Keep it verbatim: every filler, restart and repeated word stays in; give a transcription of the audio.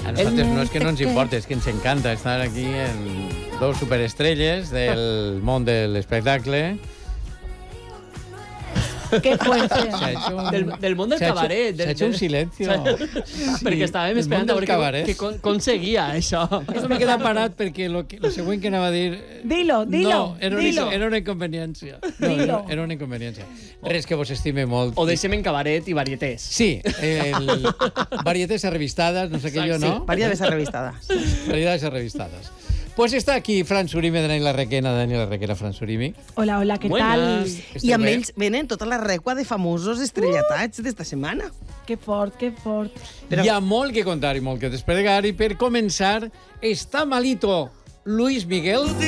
A nosaltres no és que no ens importa, és que ens encanta estar aquí en dos superestrelles del món de l'espectacle. Qué fuerte. Un... Del, del món del se ha cabaret. Hecho, se ha hecho un silencio. Sí, perquè estàvem esperant a veure què conseguia això. Eso me queda parat perquè lo, que, lo següent que anava a dir... Dilo, dilo, no, era dilo. Una, era una inconveniència. No, Dilo. era, era una inconveniència. Res que vos estime molt. O deixem en cabaret i varietés. Sí, el, varietés revistades, no sé què jo, no? Sí, variedades revistades. Variedades revistades. Pues està aquí Fran Surimi, Daniela Requena, Daniela Requena, Fran Surimi. Hola, hola, què Buenas. tal? I amb ells venen tota la recua de famosos estrellatats d'esta setmana. Que fort, que fort. Però... Hi ha molt que contar i molt que desplegar, i per començar, està malito Luis Miguel.